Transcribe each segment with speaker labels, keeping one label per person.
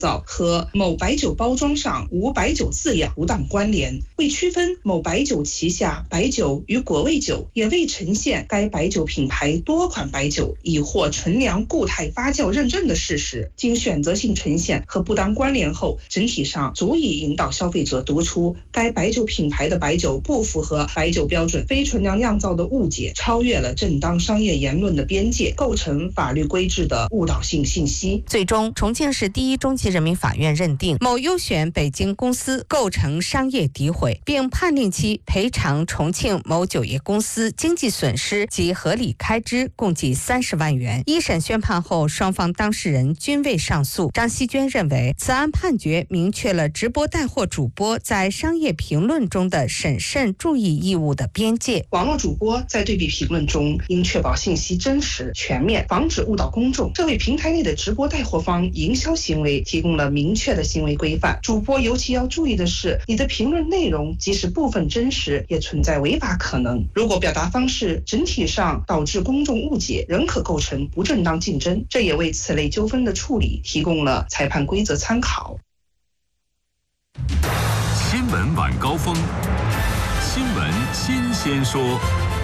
Speaker 1: 造和某白酒包装上无白酒字样不当关联。为区分某白酒旗下白酒与果味酒，也未呈现该白酒品牌多款白酒已获纯粮固态发酵认证的事实，经选择性呈现和不当关联后，整体上足以引导消费者读出该白酒品牌的白酒不符合白酒标准、非纯粮酿造的误解，超越了正当商业言论的边界，构成法律规制的误导性信息。
Speaker 2: 最终，重庆市第一中级人民法院认定某优选北京公司构成商业诋毁，并判令其赔偿重庆某酒业公司经济损失及合理开支共计30万元。一审宣判后，双方当事人均未上诉。张希娟认为，此案判决明确了直播带货主播在商业评论中的审慎注意义务的边界。
Speaker 1: 网络主播在对比评论中应确保信息真实全面，防止误导公众，这为平台内的直播带货方营销行为提供了明确的行为规范。主播尤其要注意的是，你的评论内容即使部分真实，也存在违法可能。如果表达方式整体上导致公众误解，仍可构成不正当竞争，这也为此类纠纷的处理提供了裁判规则参考。
Speaker 3: 新闻晚高峰，新闻新鲜说。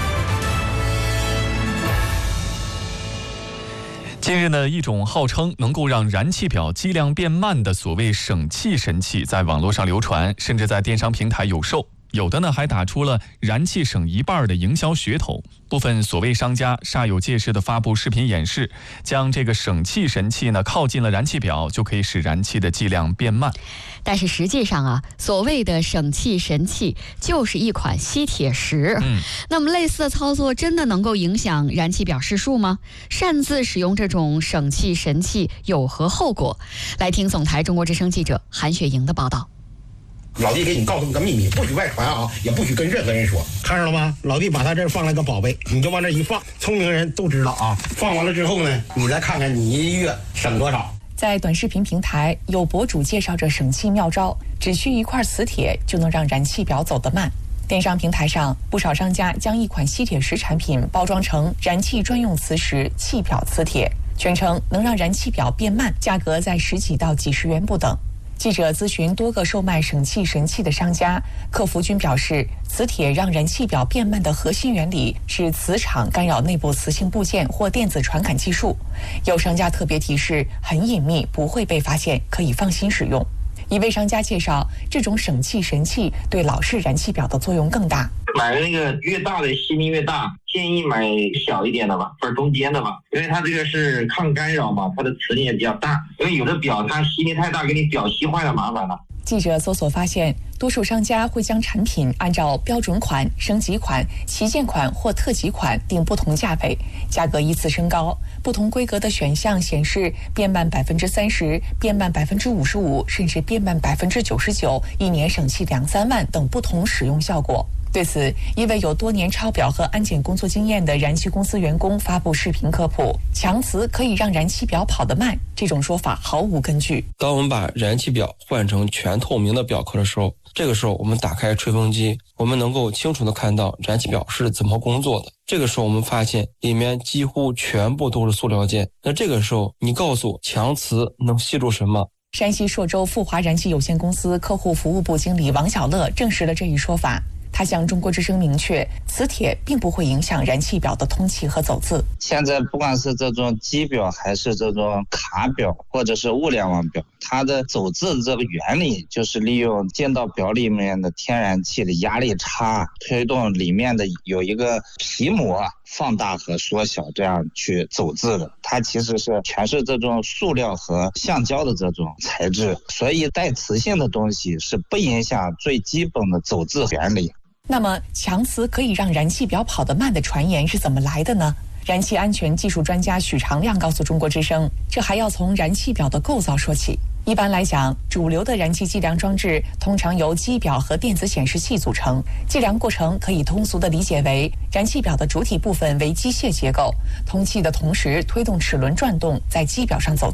Speaker 4: 近日呢，一种号称能够让燃气表计量变慢的所谓省气神器在网络上流传，甚至在电商平台有售。有的呢还打出了燃气省一半的营销噱头，部分所谓商家煞有介事地发布视频演示，将这个省气神器呢靠近了燃气表，就可以使燃气的计量变慢。
Speaker 5: 但是实际上啊，所谓的省气神器就是一款吸铁石。那么类似的操作真的能够影响燃气表示数吗？擅自使用这种省气神器有何后果？来听总台中国之声记者韩雪莹的报道。
Speaker 6: 老弟给你告诉你个秘密，不许外传啊，也不许跟任何人说。看着了吗？老弟把他这儿放了个宝贝，你就往这一放，聪明人都知道啊。放完了之后呢，你再看看你一月省多少。
Speaker 7: 在短视频平台，有博主介绍着省气妙招，只需一块磁铁就能让燃气表走得慢。电商平台上，不少商家将一款吸铁石产品包装成燃气专用磁石气表磁铁，宣称能让燃气表变慢，价格在10几到几十元不等。记者咨询多个售卖省气神器的商家，客服均表示，磁铁让燃气表变慢的核心原理是磁场干扰内部磁性部件或电子传感技术。有商家特别提示，很隐秘，不会被发现，可以放心使用。一位商家介绍，这种省气神器对老式燃气表的作用更大。
Speaker 8: 买那个越大的吸力越大，建议买小一点的吧，或者中间的吧，因为它这个是抗干扰嘛，它的磁力也比较大。因为有的表它吸力太大，给你表吸坏了麻烦了。
Speaker 7: 记者搜索发现，多数商家会将产品按照标准款、升级款、旗舰款或特级款定不同价位，价格依次升高。不同规格的选项显示变慢30%、变慢55%，甚至变慢99%，一年省气2-3万等不同使用效果。对此，一位有多年抄表和安检工作经验的燃气公司员工发布视频科普：强磁可以让燃气表跑得慢，这种说法毫无根据。
Speaker 9: 当我们把燃气表换成全透明的表壳的时候，这个时候我们打开吹风机，我们能够清楚地看到燃气表是怎么工作的。这个时候我们发现里面几乎全部都是塑料件。那这个时候你告诉我强磁能吸住什么？
Speaker 7: 山西朔州富华燃气有限公司客户服务部经理王小乐证实了这一说法。他向中国之声明确，磁铁并不会影响燃气表的通气和走字。
Speaker 10: 现在不管是这种机表还是这种卡表或者是物联网表，它的走字这个原理就是利用进到表里面的天然气的压力差，推动里面的有一个皮膜放大和缩小，这样去走字的。它其实是全是这种塑料和橡胶的这种材质，所以带磁性的东西是不影响最基本的走字原理。
Speaker 7: 那么强磁可以让燃气表跑得慢的传言是怎么来的呢？燃气安全技术专家许长亮告诉中国之声，这还要从燃气表的构造说起。一般来讲，主流的燃气计量装置通常由机表和电子显示器组成，计量过程可以通俗地理解为，燃气表的主体部分为机械结构，通气的同时推动齿轮转动，在机表上走字。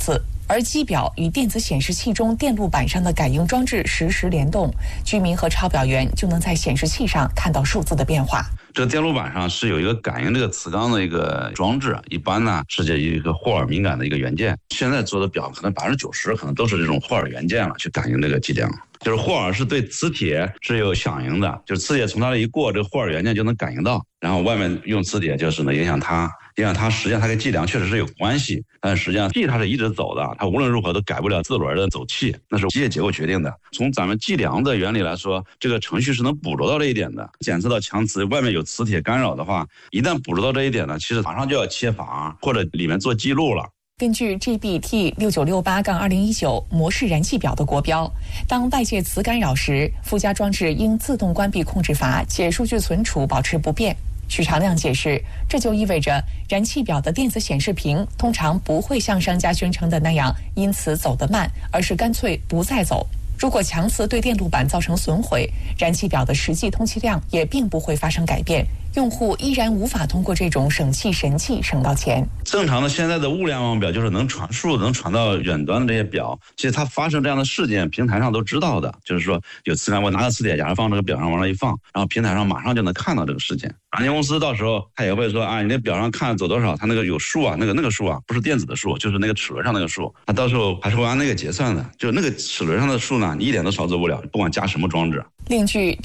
Speaker 7: 而机表与电子显示器中电路板上的感应装置实时联动，居民和抄表员就能在显示器上看到数字的变化。
Speaker 11: 这个电路板上是有一个感应这个磁钢的一个装置，一般呢是这一个霍尔敏感的一个元件。现在做的表可能90%可能都是这种霍尔元件了，去感应这个计量。就是霍尔是对磁铁是有响应的，就是磁铁从它这一过，这个霍尔元件就能感应到，然后外面用磁铁就是能影响它，实际上它跟计量确实是有关系，但实际上它是一直走的，它无论如何都改不了自轮的走气，那是机械结构决定的。从咱们计量的原理来说，这个程序是能捕捉到这一点的。检测到强磁外面有磁铁干扰的话，一旦捕捉到这一点呢，其实马上就要切房或者里面做记录了。
Speaker 7: 根据 GB-T6968-2019 模式燃气表的国标，当外界磁干扰时，附加装置应自动关闭控制阀，且数据存储保持不变。许长亮解释，这就意味着燃气表的电子显示屏通常不会像商家宣称的那样因此走得慢，而是干脆不再走。如果强磁对电路板造成损毁，燃气表的实际通气量也并不会发生改变，用户依然无法通过这种省气神器省到钱。
Speaker 11: 正常的现在的物联网表就是能传输能传到远端的这些表，其实它发生这样的事件，平台上都知道的。就是说有磁感，我拿个磁铁假如放这个表上往那一放，然后平台上马上就能看到这个事件。软件公司到时候他也会说啊，你那表上看走多少，它那个有数啊，那个数啊，不是电子的数，就是那个齿轮上那个数，它到时候还是会按那个结算的，就那个齿轮上的数呢，你一点都操作不了，不管加什么装置。
Speaker 7: 另据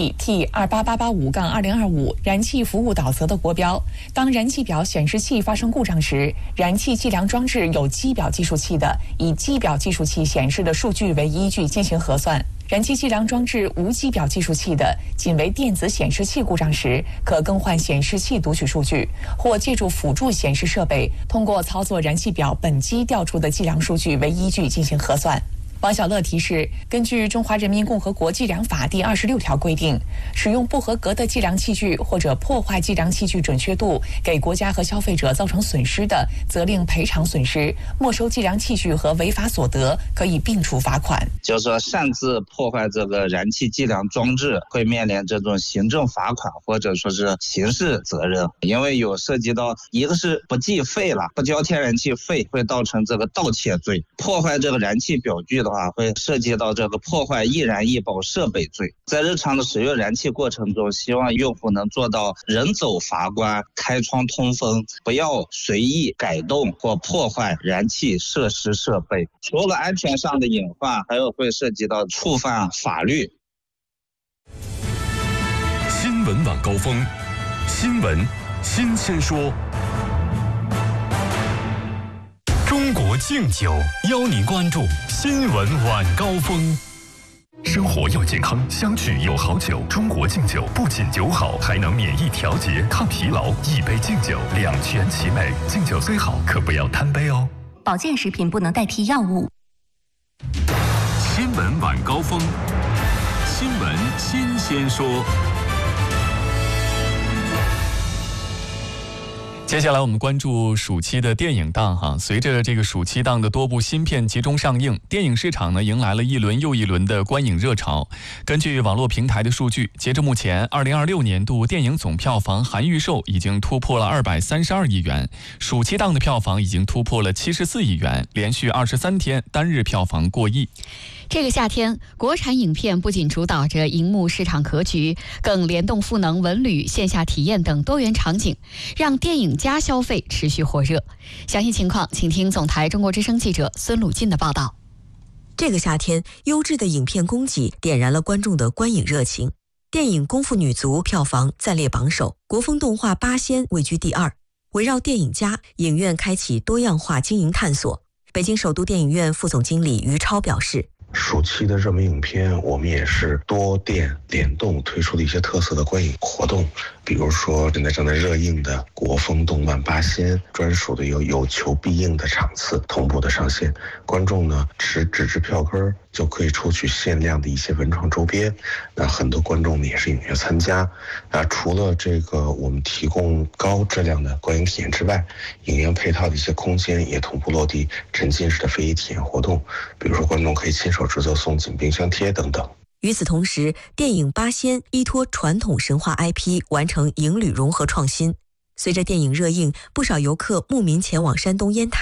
Speaker 7: GB-T28885-2025 燃气服务导则的国标，当燃气表显示器发生故障时，燃气计量装置有机表计数器的，以机表计数器显示的数据为依据进行核算；燃气计量装置无机表计数器的，仅为电子显示器故障时，可更换显示器读取数据，或借助辅助显示设备，通过操作燃气表本机调出的计量数据为依据进行核算。王小乐提示，根据《中华人民共和国计量法》第26条规定，使用不合格的计量器具或者破坏计量器具准确度，给国家和消费者造成损失的，责令赔偿损失；没收计量器具和违法所得，可以并处罚款。
Speaker 10: 就是说，擅自破坏这个燃气计量装置，会面临这种行政罚款或者说是刑事责任，因为有涉及到一个是不计费了，不交天然气费，会造成这个盗窃罪；破坏这个燃气表具的话，会涉及到这个破坏易燃易爆设备罪。在日常的使用燃气过程中，希望用户能做到人走阀关、开窗通风，不要随意改动或破坏燃气设施设备。除了安全上的隐患，还有会涉及到触犯法律。
Speaker 3: 新闻晚高峰，新闻新鲜说。中国敬酒邀您关注新闻晚高峰。生活要健康，相聚有好酒。中国敬酒不仅酒好，还能免疫调节、抗疲劳。一杯敬酒，两全其美。敬酒虽好，可不要贪杯哦。
Speaker 12: 保健食品不能代替药物。
Speaker 3: 新闻晚高峰，新闻新鲜说。
Speaker 4: 接下来我们关注暑期的电影档哈。随着这个暑期档的多部新片集中上映，电影市场呢迎来了一轮又一轮的观影热潮。根据网络平台的数据，截至目前，2026年度电影总票房含预售已经突破了232亿元，暑期档的票房已经突破了74亿元，连续23天单日票房过亿。
Speaker 5: 这个夏天，国产影片不仅主导着荧幕市场格局，更联动赋能文旅、线下体验等多元场景，让电影加消费持续火热。详细情况，请听总台中国之声记者孙鲁进的报道。
Speaker 13: 这个夏天，优质的影片供给点燃了观众的观影热情。电影《功夫女足》票房暂列榜首，国风动画《八仙》位居第二。围绕电影家，影院开启多样化经营探索。北京首都电影院副总经理于超表示，
Speaker 14: 暑期的热门影片，我们也是多店联动推出的一些特色的观影活动，比如说现在正在热映的国风动漫《八仙》，专属的有求必应的场次同步的上线，观众呢持纸质票根就可以抽取限量的一些文创周边。那很多观众呢也是踊跃参加。除了这个我们提供高质量的观影体验之外，影院配套的一些空间也同步落地沉浸式的非遗体验活动，比如说观众可以亲手制作送景冰箱贴等等。
Speaker 13: 与此同时，电影《八仙》依托传统神话 IP 完成影旅融合创新。随着电影热映，不少游客慕名前往山东烟台。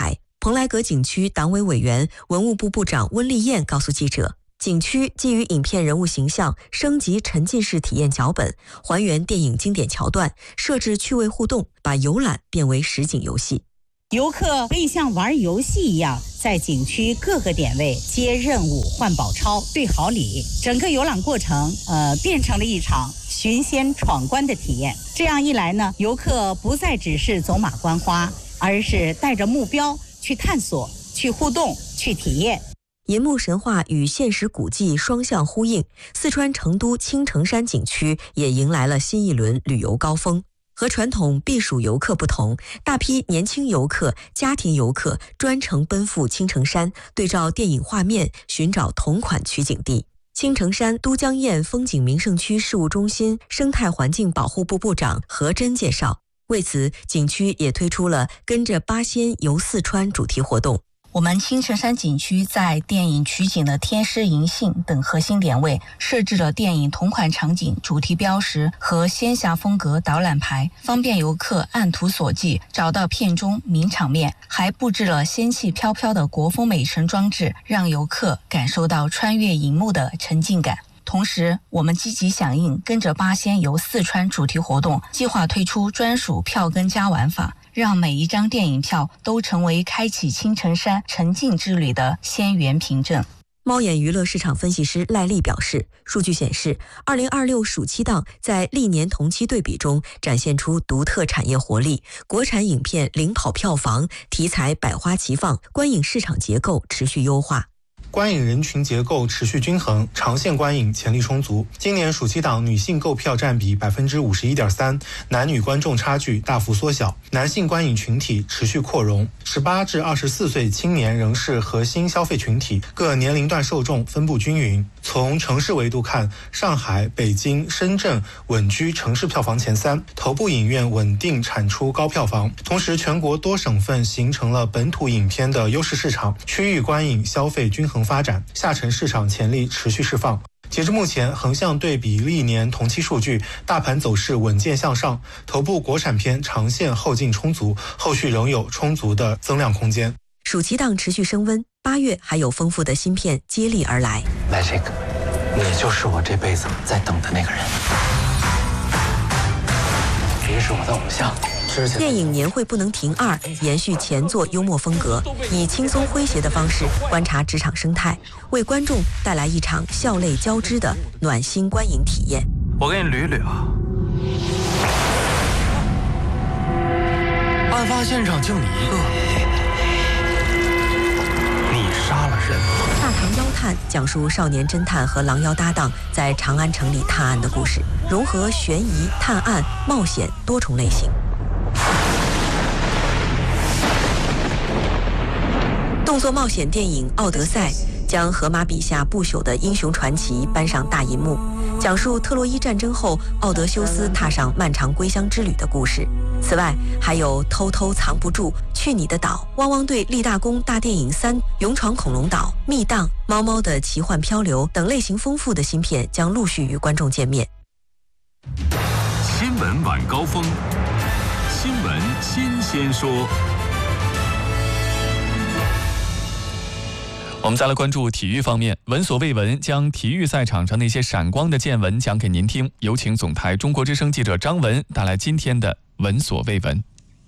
Speaker 13: 蓬莱阁景区党委委员、文物部部长温丽燕告诉记者，景区基于影片人物形象升级沉浸式体验脚本，还原电影经典桥段，设置趣味互动，把游览变为实景游戏。
Speaker 15: 游客可以像玩游戏一样，在景区各个点位接任务、换宝钞、兑好礼，整个游览过程变成了一场寻仙闯关的体验。这样一来呢，游客不再只是走马观花，而是带着目标去探索、去互动、去体验。
Speaker 13: 银幕神话与现实古迹双向呼应，四川成都青城山景区也迎来了新一轮旅游高峰。和传统避暑游客不同，大批年轻游客、家庭游客专程奔赴青城山，对照电影画面寻找同款取景地。青城山都江堰风景名胜区事务中心生态环境保护部部长何真介绍，为此景区也推出了跟着八仙游四川主题活动。
Speaker 16: 我们青城山景区在电影取景的天师银杏等核心点位设置了电影同款场景主题标识和仙侠风格导览牌，方便游客按图索骥找到片中名场面，还布置了仙气飘飘的国风美城装置，让游客感受到穿越银幕的沉浸感。同时，我们积极响应跟着八仙游四川主题活动，计划推出专属票根加玩法，让每一张电影票都成为开启青城山沉浸之旅的仙缘凭证。
Speaker 13: 猫眼娱乐市场分析师赖丽表示，数据显示2026暑期档在历年同期对比中展现出独特产业活力，国产影片领跑票房，题材百花齐放，观影市场结构持续优化。
Speaker 17: 观影人群结构持续均衡，长线观影潜力充足。今年暑期档女性购票占比 51.3%， 男女观众差距大幅缩小，男性观影群体持续扩容。18至24岁青年仍是核心消费群体，各年龄段受众分布均匀。从城市维度看，上海、北京、深圳稳居城市票房前3，头部影院稳定产出高票房。同时，全国多省份形成了本土影片的优势市场，区域观影消费均衡发展，下沉市场潜力持续释放。截至目前，横向对比历年同期数据，大盘走势稳健向上，头部国产片长线后劲充足，后续仍有充足的增量空间。
Speaker 13: 暑期档持续升温，8月还有丰富的新片接力而来。
Speaker 18: Magic， 你就是我这辈子在等的那个人，你是我的偶像。
Speaker 13: 电影年会不能停2延续前作幽默风格，以轻松诙谐的方式观察职场生态，为观众带来一场笑泪交织的暖心观影体验。
Speaker 18: 我给你捋捋啊，案发现场就你一个，你杀了人。
Speaker 13: 大唐妖探讲述少年侦探和狼妖搭档在长安城里探案的故事，融合悬疑、探案、冒险多重类型。动作冒险电影《奥德赛》将荷马笔下不朽的英雄传奇搬上大银幕，讲述特洛伊战争后奥德修斯踏上漫长归乡之旅的故事。此外，还有偷偷藏不住、去你的岛、汪汪队立大功大电影3、勇闯恐龙岛、密档、猫猫的奇幻漂流等类型丰富的新片将陆续与观众见面。
Speaker 3: 新闻晚高峰，新闻新鲜说。
Speaker 4: 我们再来关注体育方面，闻所未闻将体育赛场上那些闪光的见闻讲给您听。有请总台中国之声记者张文带来今天的闻所未闻。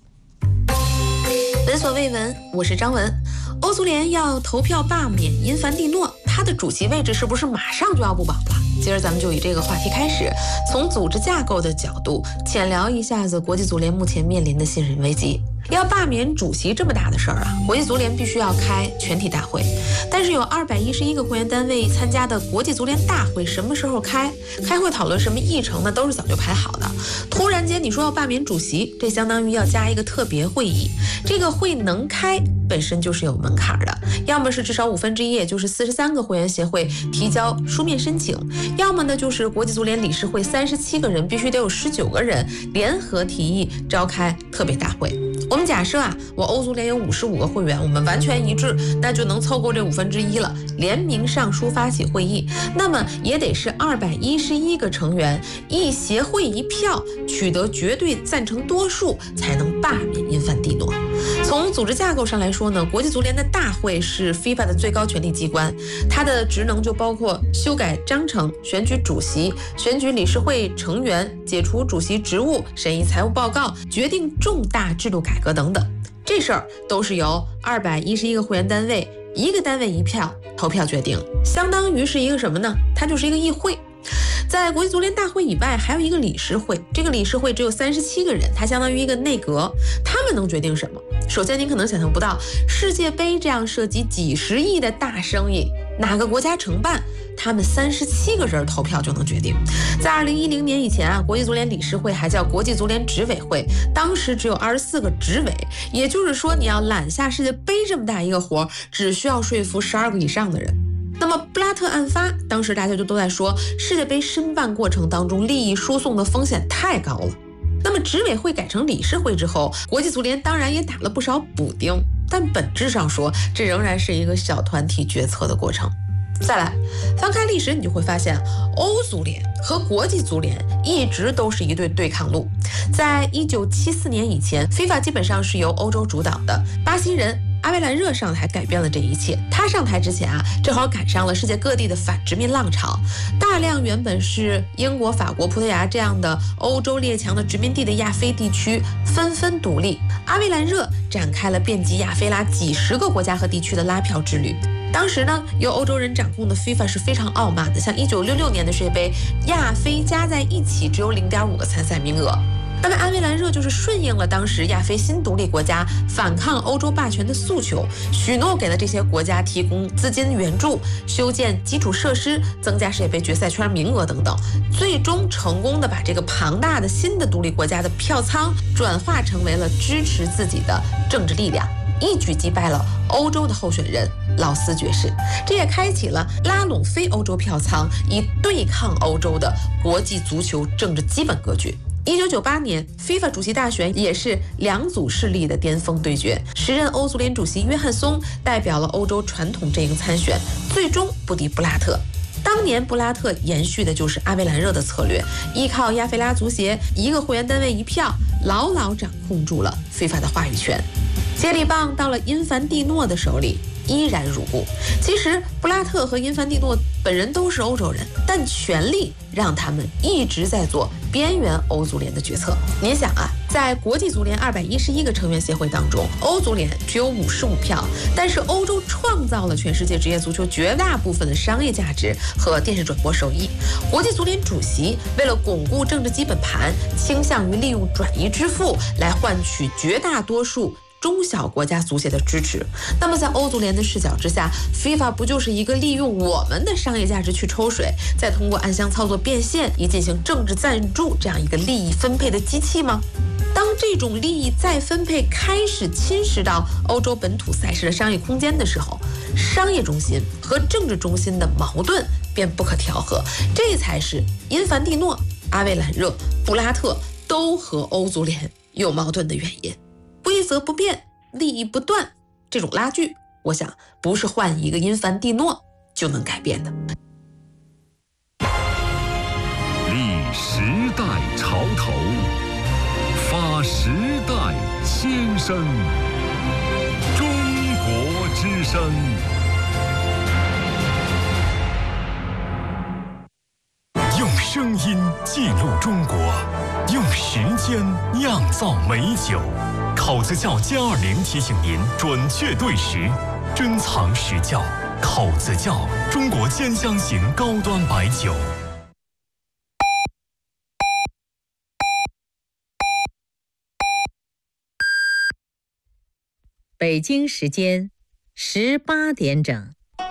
Speaker 19: 闻所未闻，我是张文。欧足联要投票罢免因凡蒂诺，他的主席位置是不是马上就要不保了？今儿咱们就以这个话题开始，从组织架构的角度浅聊一下子国际足联目前面临的信任危机。要罢免主席这么大的事儿啊，国际足联必须要开全体大会，但是有211个会员单位参加的国际足联大会什么时候开？开会讨论什么议程呢？都是早就排好的。突然间你说要罢免主席，这相当于要加一个特别会议，这个会能开本身就是有门槛的，要么是至少1/5，也就是43个会员协会提交书面申请，要么呢就是国际足联理事会37个人必须得有19个人联合提议召开特别大会。我们假设啊，我欧足联有55个会员，我们完全一致，那就能凑够这1/5了，联名上书发起会议，那么也得是211个成员一协会一票取得绝对赞成多数才能罢免因凡蒂诺。从组织架构上来说， 说呢，国际足联的大会是 FIFA 的最高权力机关，它的职能就包括修改章程、选举主席、选举理事会成员、解除主席职务、审议财务报告、决定重大制度改革等等。这事儿都是由211个会员单位一个单位一票投票决定，相当于是一个什么呢？它就是一个议会。在国际足联大会以外，还有一个理事会，这个理事会只有37个人，它相当于一个内阁。他们能决定什么？首先，您可能想象不到，世界杯这样涉及几十亿的大生意，哪个国家承办，他们37个人投票就能决定。在2010年以前啊，国际足联理事会还叫国际足联执委会，当时只有24个执委，也就是说，你要揽下世界杯这么大一个活，只需要说服12个以上的人。那么布拉特案发，当时大家就都在说，世界杯申办过程当中利益输送的风险太高了。那么执委会改成理事会之后，国际足联当然也打了不少补丁，但本质上说，这仍然是一个小团体决策的过程。再来翻开历史，你就会发现欧足联和国际足联一直都是一对对抗路。在1974年以前， FIFA 基本上是由欧洲主导的，巴西人阿维兰热上台改变了这一切。他上台之前啊，正好赶上了世界各地的反殖民浪潮，大量原本是英国、法国、葡萄牙这样的欧洲列强的殖民地的亚非地区纷纷独立。阿维兰热展开了遍及亚非拉几十个国家和地区的拉票之旅。当时呢，由欧洲人掌控的 FIFA 是非常傲慢的，像1966年的世界杯，亚非加在一起只有 0.5 个参赛名额。那么阿维兰热就是顺应了当时亚非新独立国家反抗欧洲霸权的诉求，许诺给了这些国家提供资金援助、修建基础设施、增加世界杯决赛圈名额等等，最终成功的把这个庞大的新的独立国家的票仓转化成为了支持自己的政治力量，一举击败了欧洲的候选人劳斯爵士，这也开启了拉拢非欧洲票仓以对抗欧洲的国际足球政治基本格局。1998年 FIFA 主席大选也是两组势力的巅峰对决，时任欧足联主席约翰松代表了欧洲传统阵营参选，最终不敌布拉特。当年布拉特延续的就是阿维兰热的策略，依靠亚非拉足协一个会员单位一票，牢牢掌控住了 FIFA 的话语权。接力棒到了因凡蒂诺的手里，依然如故。其实布拉特和因凡蒂诺本人都是欧洲人，但权力让他们一直在做边缘欧足联的决策。您想啊，在国际足联211个成员协会当中，欧足联只有55票，但是欧洲创造了全世界职业足球绝大部分的商业价值和电视转播收益。国际足联主席为了巩固政治基本盘，倾向于利用转移支付来换取绝大多数中小国家足协的支持。那么在欧足联的视角之下， FIFA 不就是一个利用我们的商业价值去抽水，再通过暗箱操作变现以进行政治赞助这样一个利益分配的机器吗？当这种利益再分配开始侵蚀到欧洲本土赛事的商业空间的时候，商业中心和政治中心的矛盾便不可调和，这才是因凡蒂诺、阿维兰热、布拉特都和欧足联有矛盾的原因。规则不变，利益不断，这种拉锯，我想不是换一个因凡蒂诺就能改变的。
Speaker 3: 立时代潮头，发时代先声。中国之声。用声音记录中国，用时间酿造美酒。口子窖+20提醒您准确对时，珍藏实窖。口子窖，中国兼香型高端白酒。
Speaker 20: 北京时间18点整。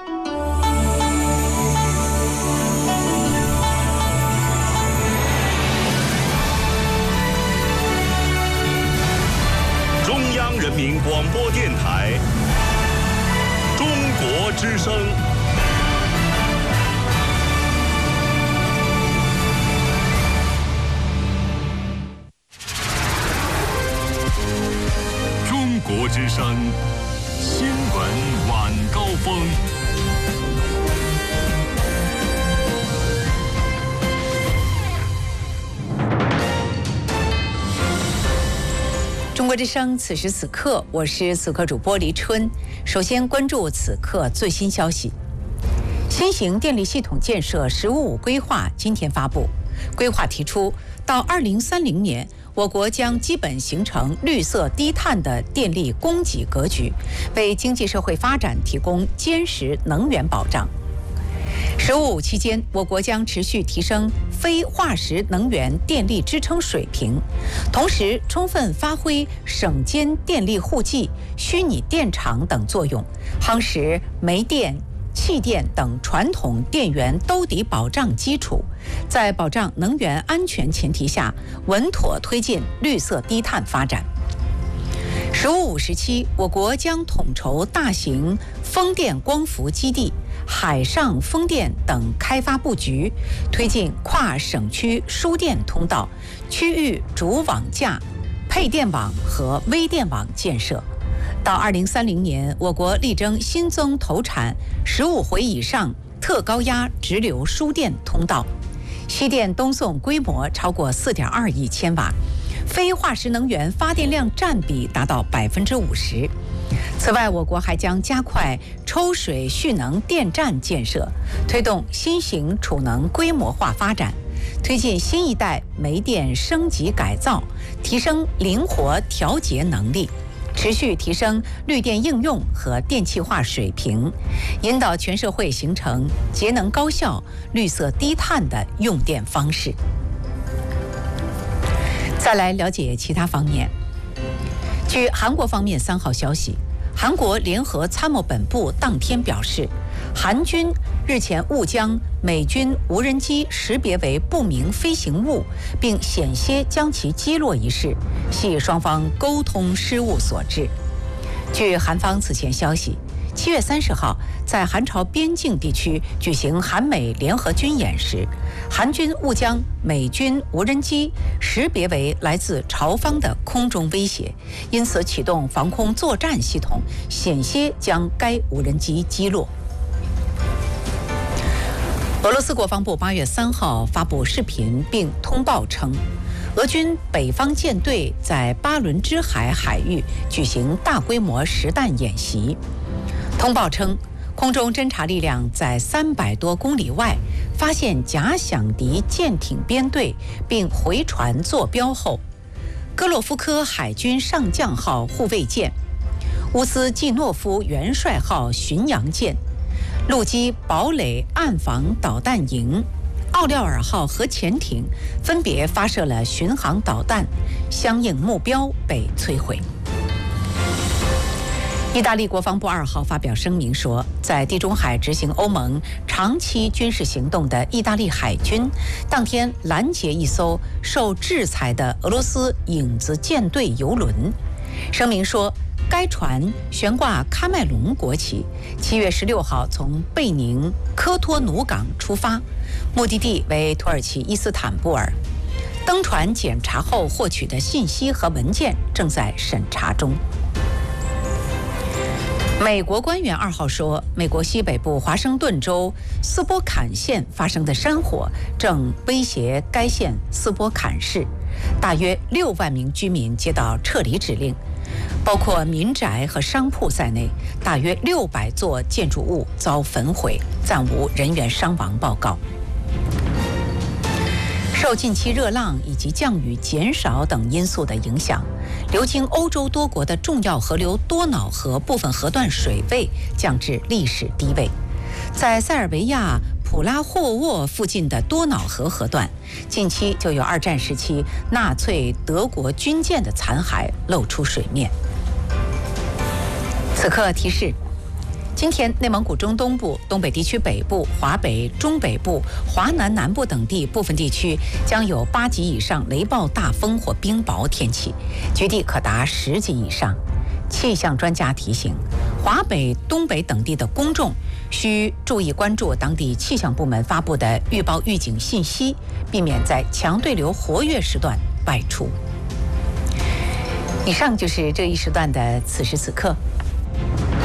Speaker 3: 中央人民广播电台，中国之声。中国之声新闻晚高峰。
Speaker 19: 中
Speaker 21: 中国之声此时此刻，我是此刻主播黎春。首先关注此刻最新消息。新型电力系统建设“十五五”规划今天发布，规划提出，到2030年，我国将基本形成绿色低碳的电力供给格局，为经济社会发展提供坚实能源保障。“15+5”期间，我国将持续提升非化石能源电力支撑水平，同时充分发挥省间电力互济、虚拟电厂等作用，夯实煤电、气电等传统电源兜底保障基础，在保障能源安全前提下，稳妥推进绿色低碳发展。“15+5”时期，我国将统筹大型风电光伏基地、海上风电等开发布局，推进跨省区输电通道、区域主网架、配电网和微电网建设。到2030年，我国力争新增投产15回以上特高压直流输电通道，西电东送规模超过4.2亿千瓦，非化石能源发电量占比达到50%。此外，我国还将加快抽水蓄能电站建设，推动新型储能规模化发展，推进新一代煤电升级改造，提升灵活调节能力，持续提升绿电应用和电气化水平，引导全社会形成节能高效、绿色低碳的用电方式。再来了解其他方面。据韩国方面3号消息，韩国联合参谋本部当天表示，韩军日前误将美军无人机识别为不明飞行物，并险些将其击落一事，系双方沟通失误所致。据韩方此前消息，7月30号，在韩朝边境地区举行韩美联合军演时，韩军误将美军无人机识别为来自朝方的空中威胁，因此启动防空作战系统，险些将该无人机击落。俄罗斯国防部8月3号发布视频并通报称，俄军北方舰队在巴伦支海海域举行大规模实弹演习。通报称，空中侦察力量在300多公里外发现假想敌舰艇编队，并回传坐标后，戈洛夫科海军上将号护卫舰、乌斯季诺夫元帅号巡洋舰、陆基堡垒岸防导弹营、奥廖尔号核潜艇分别发射了巡航导弹，相应目标被摧毁。意大利国防部2号发表声明说，在地中海执行欧盟长期军事行动的意大利海军当天拦截一艘受制裁的俄罗斯影子舰队油轮。声明说，该船悬挂喀麦隆国旗，7月16号从贝宁科托努港出发，目的地为土耳其伊斯坦布尔。登船检查后获取的信息和文件正在审查中。美国官员2号说，美国西北部华盛顿州斯波坎县发生的山火正威胁该县斯波坎市，大约6万名居民接到撤离指令，包括民宅和商铺在内，大约600座建筑物遭焚毁，暂无人员伤亡报告。受近期热浪以及降雨减少等因素的影响，流经欧洲多国的重要河流多瑙河部分河段水位降至历史低位。在塞尔维亚普拉霍沃附近的多瑙河河段，近期就有2战时期纳粹德国军舰的残骸露出水面。此刻提示，今天内蒙古中东部、东北地区北部、华北、中北部、华南南部等地部分地区将有8级以上雷暴大风或冰雹天气，局地可达10级以上。气象专家提醒，华北、东北等地的公众需注意关注当地气象部门发布的预报预警信息，避免在强对流活跃时段外出。以上就是这一时段的此时此刻。